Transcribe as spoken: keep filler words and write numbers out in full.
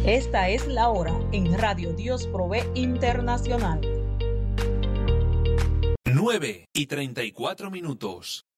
Esta es la hora en Radio Dios Provee Internacional. nueve y treinta y cuatro minutos.